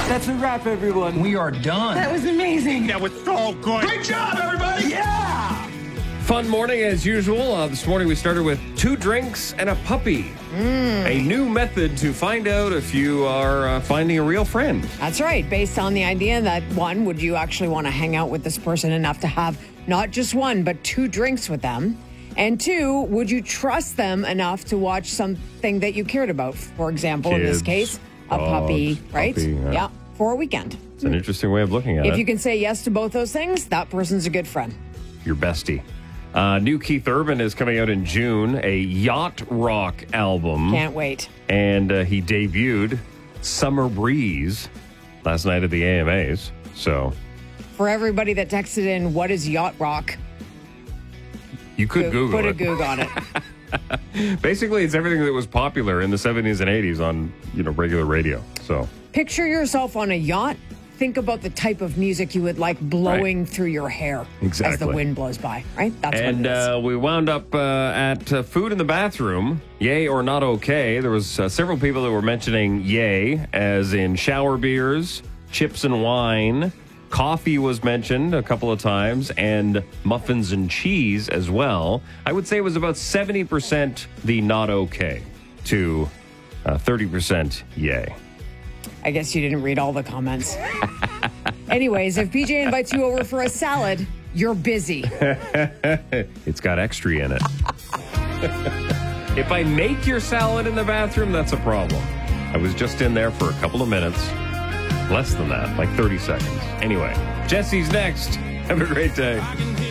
That's a wrap, everyone. We are done. That was amazing. That was so good. Great job, everybody! Yeah! Fun morning as usual. This morning we started with 2 drinks and a puppy. A new method to find out if you are finding a real friend. That's right. Based on the idea that, one, would you actually want to hang out with this person enough to have not just 1, but 2 drinks with them? And 2, would you trust them enough to watch something that you cared about? For example, in this Kids, case, a puppy, dogs, right? puppy, yeah. For a weekend. It's an interesting way of looking at it. If you can say yes to both those things, that person's a good friend. Your bestie. New Keith Urban is coming out in June, a yacht rock album. Can't wait. And he debuted Summer Breeze last night at the AMAs. So For everybody that texted in, what is yacht rock? you could Google Put a it. goog on it. Basically, it's everything that was popular in the 70s and 80s on, regular radio. So Picture yourself on a yacht. Think about the type of music you would like blowing through your hair as Exactly. the wind blows by, right? That's And what it is. we wound up at Food in the Bathroom, yay or not okay. There was several people that were mentioning yay, as in shower beers, chips and wine. Coffee was mentioned a couple of times, and muffins and cheese as well. I would say it was about 70% the not okay to 30% yay. I guess you didn't read all the comments. Anyways, if PJ invites you over for a salad, you're busy. It's got extra in it. If I make your salad in the bathroom, that's a problem. I was just in there for a couple of minutes. Less than that, like 30 seconds. Anyway, Jesse's next. Have a great day.